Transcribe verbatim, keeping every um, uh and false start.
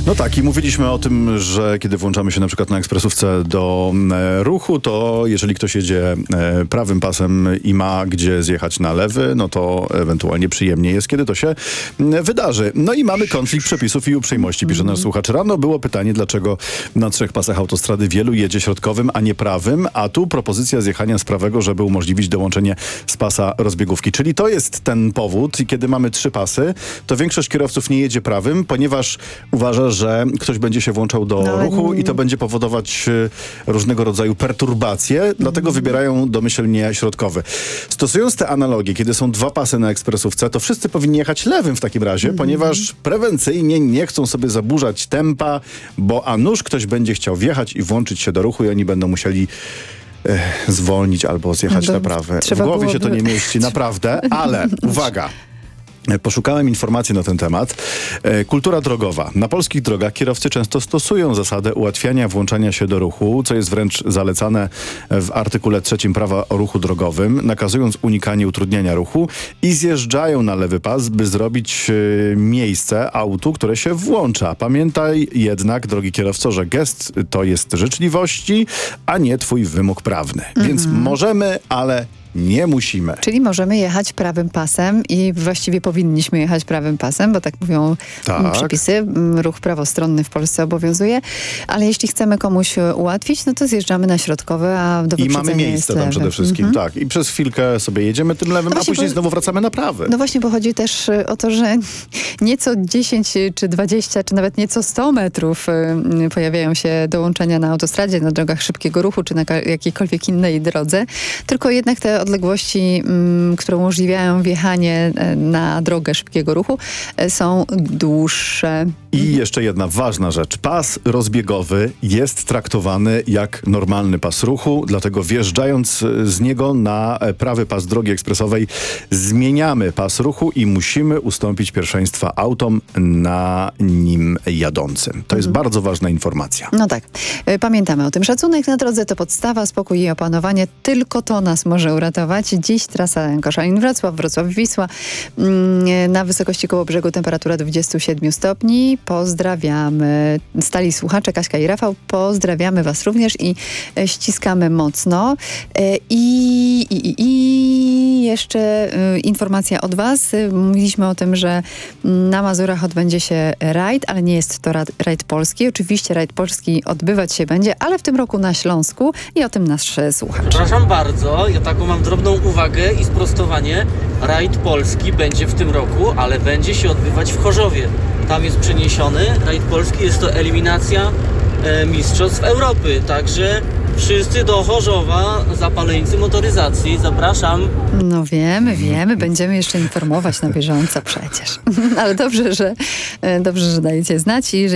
No tak, i mówiliśmy o tym, że kiedy włączamy się na przykład na ekspresówce do e, ruchu, to jeżeli ktoś jedzie e, prawym pasem i ma gdzie zjechać na lewy, no to ewentualnie przyjemnie jest, kiedy to się e, wydarzy. No i mamy konflikt przepisów i uprzejmości, pisze nasz słuchacz. Rano było pytanie, dlaczego na trzech pasach autostrady wielu jedzie środkowym, a nie prawym, a tu propozycja zjechania z prawego, żeby umożliwić dołączenie z pasa rozbiegówki. Czyli to jest ten powód i kiedy mamy trzy pasy, to większość kierowców nie jedzie prawym, ponieważ uważa, że ktoś będzie się włączał do no, ruchu i to będzie powodować y, różnego rodzaju perturbacje, mm. dlatego wybierają domyślnie środkowy. Stosując te analogie, kiedy są dwa pasy na ekspresówce, to wszyscy powinni jechać lewym w takim razie, mm. ponieważ prewencyjnie nie chcą sobie zaburzać tempa, bo a nuż ktoś będzie chciał wjechać i włączyć się do ruchu i oni będą musieli e, zwolnić albo zjechać no na prawe. W głowie byłoby... się to nie mieści, naprawdę, ale uwaga! Poszukałem informacji na ten temat. E, kultura drogowa. Na polskich drogach kierowcy często stosują zasadę ułatwiania włączania się do ruchu, co jest wręcz zalecane w artykule trzecim prawa o ruchu drogowym, nakazując unikanie utrudniania ruchu i zjeżdżają na lewy pas, by zrobić e, miejsce autu, które się włącza. Pamiętaj jednak, drogi kierowco, że gest to jest życzliwości, a nie twój wymóg prawny. Mm-hmm. Więc możemy, ale nie musimy. Czyli możemy jechać prawym pasem i właściwie powinniśmy jechać prawym pasem, bo tak mówią tak. przepisy. Ruch prawostronny w Polsce obowiązuje, ale jeśli chcemy komuś ułatwić, no to zjeżdżamy na środkowy, a do wyprzedzenia I mamy miejsce tam lewy. przede wszystkim, mhm. tak. I przez chwilkę sobie jedziemy tym lewym, no a później bo, znowu wracamy na prawy. No właśnie, bo chodzi też o to, że nieco dziesięć czy dwadzieścia, czy nawet nieco sto metrów y, pojawiają się dołączenia na autostradzie, na drogach szybkiego ruchu, czy na jakiejkolwiek innej drodze. Tylko jednak te odległości, m, które umożliwiają wjechanie na drogę szybkiego ruchu, są dłuższe. I jeszcze jedna ważna rzecz. Pas rozbiegowy jest traktowany jak normalny pas ruchu, dlatego wjeżdżając z niego na prawy pas drogi ekspresowej zmieniamy pas ruchu i musimy ustąpić pierwszeństwa autom na nim jadącym. To mhm. jest bardzo ważna informacja. No tak. Pamiętamy o tym. Szacunek na drodze to podstawa, spokój i opanowanie. Tylko to nas może uratować. Dziś trasa Koszalin-Wrocław, Wrocław-Wisła. Na wysokości Kołobrzegu temperatura dwadzieścia siedem stopni. Pozdrawiamy. Stali słuchacze Kaśka i Rafał. Pozdrawiamy was również i ściskamy mocno. I, i, i jeszcze informacja od was. Mówiliśmy o tym, że na Mazurach odbędzie się rajd, ale nie jest to rajd polski. Oczywiście rajd polski odbywać się będzie, ale w tym roku na Śląsku i o tym nasz słuchacz. Przepraszam bardzo, ja taką mam drobną uwagę i sprostowanie. Rajd polski będzie w tym roku, ale będzie się odbywać w Chorzowie. Tam jest przeniesiony. Rajd polski jest to eliminacja e, mistrzostw Europy, także wszyscy do Chorzowa, zapaleńcy motoryzacji. Zapraszam. No wiemy, wiemy. Będziemy jeszcze informować na bieżąco przecież. Ale dobrze, że, dobrze, że dajecie znać i że